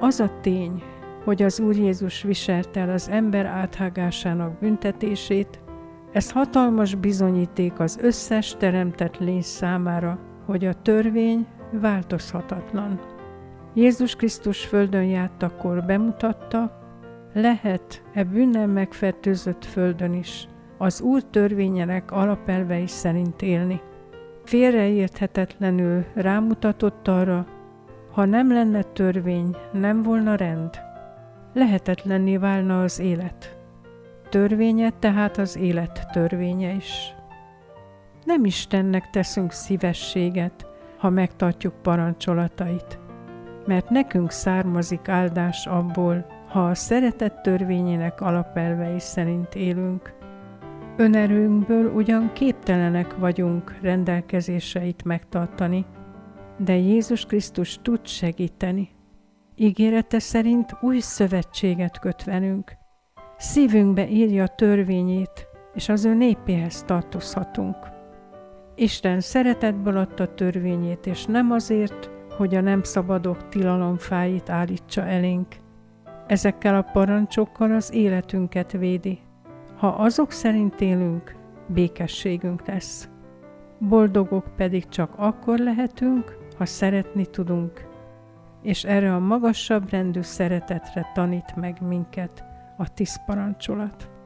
az a tény, hogy az Úr Jézus viselte el az ember áthágásának büntetését, ez hatalmas bizonyíték az összes teremtett lény számára, hogy a törvény változhatatlan. Jézus Krisztus földön jártakor bemutatta, lehet bűnnel megfertőzött földön is az Úr törvényének alapelvei szerint élni. Félreérthetetlenül rámutatott arra, ha nem lenne törvény, nem volna rend. Lehetetlenné válna az élet. Törvénye tehát az élet törvénye is. Nem Istennek teszünk szívességet, ha megtartjuk parancsolatait, mert nekünk származik áldás abból, ha a szeretet törvényének alapelvei szerint élünk. Önerőnkből ugyan képtelenek vagyunk rendelkezéseit megtartani, de Jézus Krisztus tud segíteni. Ígérete szerint új szövetséget köt velünk. Szívünkbe írja törvényét, és az ő népéhez tartozhatunk. Isten szeretetből adta törvényét, és nem azért, hogy a nem szabadok tilalomfáit állítsa elénk. Ezekkel a parancsokkal az életünket védi. Ha azok szerint élünk, békességünk lesz. Boldogok pedig csak akkor lehetünk, ha szeretni tudunk, és erre a magasabb rendű szeretetre tanít meg minket a 10 parancsolat.